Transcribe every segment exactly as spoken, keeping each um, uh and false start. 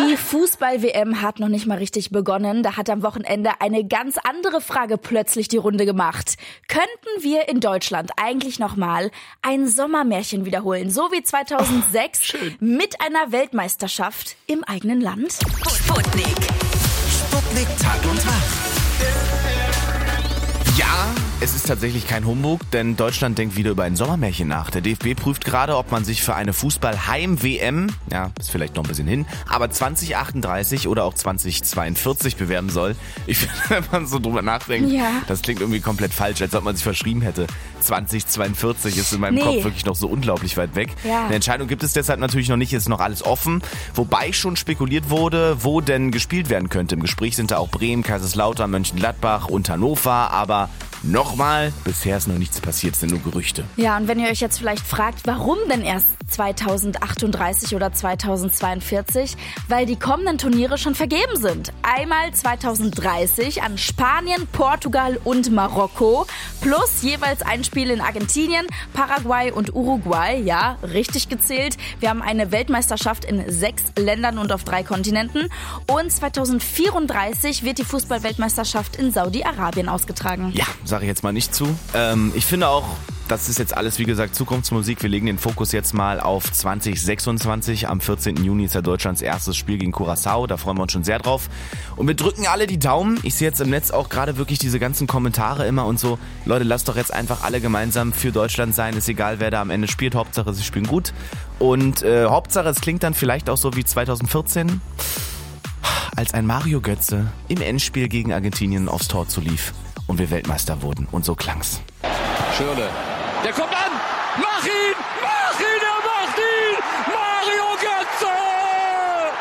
Die Fußball-W M hat noch nicht mal richtig begonnen. Da hat am Wochenende eine ganz andere Frage plötzlich die Runde gemacht. Könnten wir in Deutschland eigentlich nochmal ein Sommermärchen wiederholen, so wie zweitausendsechs, oh, mit einer Weltmeisterschaft im eigenen Land? Sputnik. Sputnik Tag und Nacht. Ja, es ist tatsächlich kein Humbug, denn Deutschland denkt wieder über ein Sommermärchen nach. Der D F B prüft gerade, ob man sich für eine Fußball-Heim-W M, ja, ist vielleicht noch ein bisschen hin, aber zwanzig achtunddreißig oder auch zwanzig zweiundvierzig bewerben soll. Ich finde, wenn man so drüber nachdenkt, ja. Das klingt irgendwie komplett falsch, als ob man sich verschrieben hätte. zwanzig zweiundvierzig ist in meinem nee. Kopf wirklich noch so unglaublich weit weg. Ja. Eine Entscheidung gibt es deshalb natürlich noch nicht, ist noch alles offen. Wobei schon spekuliert wurde, wo denn gespielt werden könnte. Im Gespräch sind da auch Bremen, Kaiserslautern, Mönchengladbach und Hannover, aber nochmal, bisher ist noch nichts passiert, es sind nur Gerüchte. Ja, und wenn ihr euch jetzt vielleicht fragt, warum denn erst zweitausendachtunddreißig oder zweitausendzweiundvierzig? Weil die kommenden Turniere schon vergeben sind. Einmal zweitausenddreißig an Spanien, Portugal und Marokko, plus jeweils ein Spiel in Argentinien, Paraguay und Uruguay. Ja, richtig gezählt. Wir haben eine Weltmeisterschaft in sechs Ländern und auf drei Kontinenten. Und zweitausendvierunddreißig wird die Fußball-Weltmeisterschaft in Saudi-Arabien ausgetragen. Ja, sage ich jetzt mal nicht zu. Ähm, ich finde auch, das ist jetzt alles, wie gesagt, Zukunftsmusik. Wir legen den Fokus jetzt mal auf zwanzig sechsundzwanzig. Am vierzehnten Juni ist ja Deutschlands erstes Spiel gegen Curaçao. Da freuen wir uns schon sehr drauf. Und wir drücken alle die Daumen. Ich sehe jetzt im Netz auch gerade wirklich diese ganzen Kommentare immer und so. Leute, lasst doch jetzt einfach alle gemeinsam für Deutschland sein. Ist egal, wer da am Ende spielt. Hauptsache, sie spielen gut. Und äh, Hauptsache, es klingt dann vielleicht auch so wie zweitausendvierzehn, als ein Mario Götze im Endspiel gegen Argentinien aufs Tor zu lief und wir Weltmeister wurden. Und so klang's. Schirle. Der kommt an! Mach ihn! Mach ihn! Er macht ihn! Mario Götze!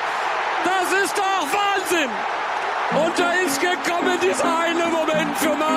Das ist doch Wahnsinn! Und da ist gekommen dieser eine Moment für Mario